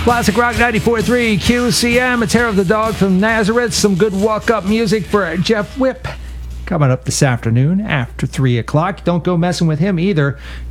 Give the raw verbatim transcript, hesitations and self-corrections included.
Classic Rock ninety-four point three Q C M. It's Hair of the Dog from Nazareth. Some good walk-up music for Jeff Whip. Coming up this afternoon after three o'clock. Don't go messing with him either.